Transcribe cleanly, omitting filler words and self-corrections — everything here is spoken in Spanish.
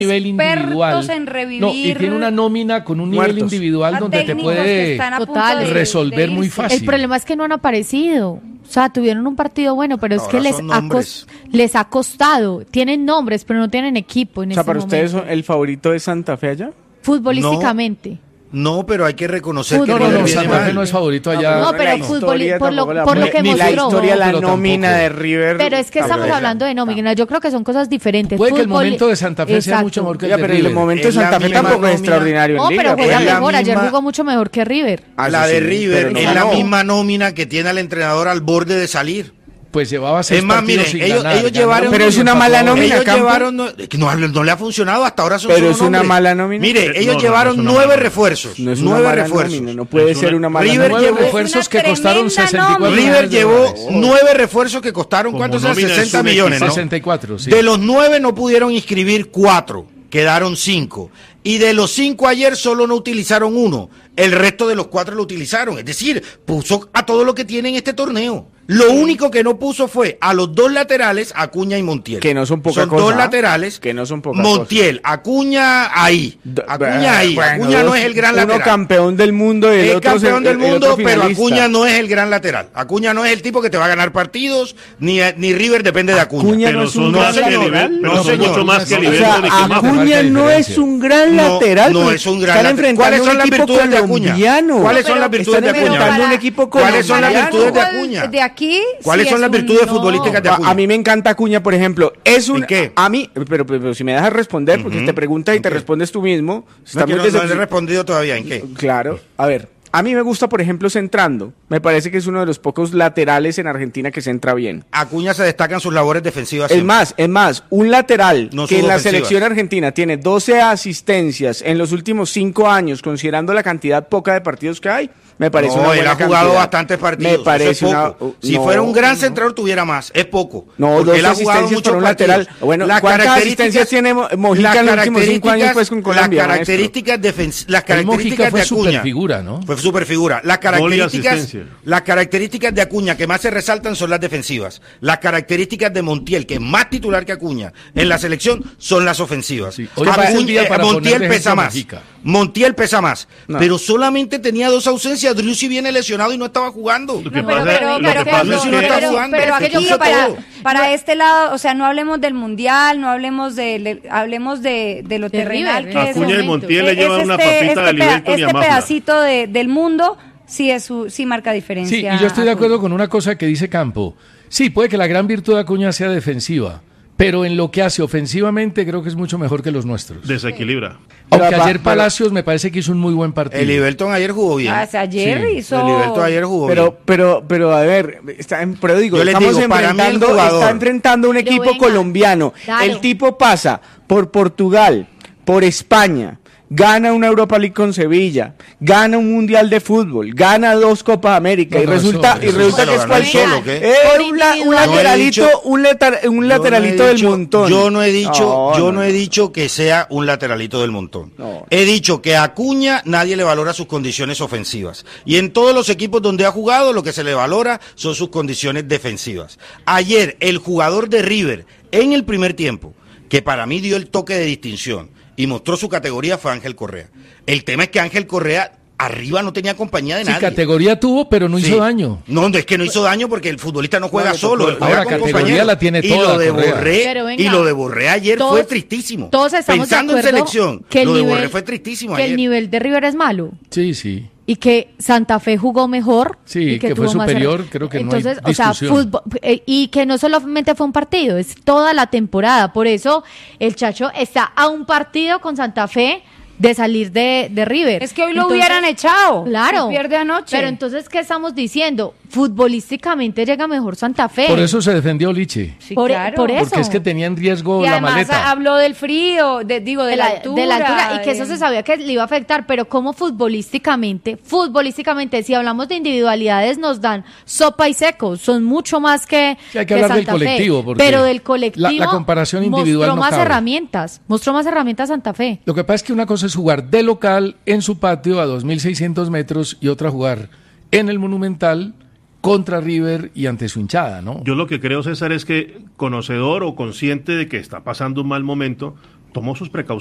nivel individual. En revivir no, y tiene una nómina con un nivel individual donde te puede resolver muy fácil. El problema es que no han aparecido. O sea, tuvieron un partido bueno, pero es que les ha costado. Tienen nombres, pero no tienen equipo en o sea, ¿para ustedes el favorito es Santa Fe allá? Futbolísticamente. No, pero hay que reconocer que Santa Fe no es favorito allá. No, pero por lo que ni mostró. La historia, la nómina de River. Pero es que estamos hablando de nómina. Yo creo que son cosas diferentes. Puede que el momento de Santa Fe sea mucho mejor que el de River. Pero el momento de Santa Fe tampoco es extraordinario. No, pero juega mejor. Ayer jugó mucho mejor que River. La de River es la misma nómina que tiene al entrenador al borde de salir. Pues llevaba 6 partidos sin ganar. Ellos llevaron, pero es una mala nómina. Ellos llevaron, no le ha funcionado hasta ahora. Pero es una mala nómina. Mire, ellos llevaron 9 refuerzos. No es 9 refuerzos. No puede ser una mala nómina. River llevó refuerzos que costaron 64 millones. River llevó 9 refuerzos que costaron, ¿cuántos son? 60 millones, ¿no? 64, sí. De los 9 no pudieron inscribir 4, quedaron 5. Y de los 5 ayer solo no utilizaron 1. El resto de los 4 lo utilizaron. Es decir, puso a todo lo que tiene en este torneo. Lo único que no puso fue a los 2 laterales, Acuña y Montiel. Que no son poca cosa. Son 2 laterales. Que no son poca Montiel, cosa. Acuña ahí. Acuña no es el gran lateral. Uno campeón del mundo y el otro campeón del mundo, pero Acuña no es el gran lateral. Acuña no es el tipo que te va a ganar partidos, ni River depende de Acuña. Acuña no es un gran lateral. No, señor. Mucho más que o sea, Acuña no es un gran lateral. No es un gran lateral. ¿Cuáles son las virtudes de Acuña? ¿Cuáles son las virtudes de Acuña? ¿Cuáles son las virtudes de Acuña? De aquí. ¿Cuáles son las virtudes futbolísticas de Acuña? A mí me encanta Acuña, por ejemplo. ¿En qué? A mí, pero si me dejas responder, porque te preguntas y te respondes tú mismo. No he respondido todavía. ¿En qué? Claro. A ver, a mí me gusta, por ejemplo, centrando. Me parece que es uno de los pocos laterales en Argentina que centra bien. Acuña se destaca en sus labores defensivas. Es más, un lateral que en la selección argentina tiene 12 asistencias en los últimos 5 años, considerando la cantidad poca de partidos que hay, me parece una buena cantidad. Él ha jugado bastantes partidos. Me parece si fuera un gran centrador tuviera más, es poco. No, 12 asistencias para un lateral. Bueno, ¿cuántas asistencias tiene Mojica en los últimos 5 años pues con Colombia? Las características de Acuña. Figura, ¿no? Fue superfigura. Las características de Acuña que más se resaltan son las defensivas. Las características de Montiel, que es más titular que Acuña en la selección, son las ofensivas. Sí. Montiel pesa más. Montiel pesa más, pero solamente tenía 2 ausencias. Driussi viene lesionado y no estaba jugando. Pero aquí para este lado, o sea, no hablemos del mundial, no hablemos hablemos de lo terrenal que es. Acuña y Montiel le llevan una papita de Liberton y a Mafla. Pedacito del mundo sí marca diferencia. Sí, y yo estoy de acuerdo con una cosa que dice Campo. Sí, puede que la gran virtud de Acuña sea defensiva, pero en lo que hace ofensivamente creo que es mucho mejor que los nuestros. Desequilibra. Aunque ayer Palacios me parece que hizo un muy buen partido. El Liberton ayer jugó bien. Ayer hizo. El Liberton ayer jugó bien. Pero a ver, está enfrentando un equipo colombiano. Claro. El tipo pasa por Portugal, por España, gana una Europa League con Sevilla, gana un Mundial de Fútbol, gana 2 Copas América y resulta que es cualquiera. Un lateralito del montón. Yo no he dicho que sea un lateralito del montón. No. He dicho que a Acuña nadie le valora sus condiciones ofensivas. Y en todos los equipos donde ha jugado lo que se le valora son sus condiciones defensivas. Ayer el jugador de River en el primer tiempo, que para mí dio el toque de distinción y mostró su categoría, fue Ángel Correa. El tema es que Ángel Correa arriba no tenía compañía de nadie. Sí, categoría tuvo, pero no hizo daño. No, es que no hizo daño porque el futbolista no juega solo. Ahora categoría la tiene toda. Y lo de Borré ayer fue tristísimo. Todos estamos pensando en selección, lo de Borré fue tristísimo ayer. Que el nivel de River es malo. Sí. Y que Santa Fe jugó mejor. Sí, que fue superior, creo que entonces, no hay discusión. O sea, fútbol, y que no solamente fue un partido, es toda la temporada. Por eso el Chacho está a un partido con Santa Fe de salir de River. Es que hoy lo hubieran echado. Claro. Se pierde anoche. Pero entonces, ¿qué estamos diciendo? Futbolísticamente llega mejor Santa Fe. Por eso se defendió Liche. Sí, claro. Por eso. Porque es que tenía en riesgo la maleta. Y además habló del frío, de la altura. De la altura, y que eso se sabía que le iba a afectar, pero como futbolísticamente, si hablamos de individualidades, nos dan sopa y seco, son mucho más que sí, hay que hablar Santa del colectivo. Fe, pero del colectivo la comparación individual mostró no más cabe. mostró más herramientas Santa Fe. Lo que pasa es que una cosa es jugar de local en su patio a 2.600 metros y otra jugar en el Monumental contra River y ante su hinchada, ¿no? Yo lo que creo, César, es que conocedor o consciente de que está pasando un mal momento, tomó sus precauciones.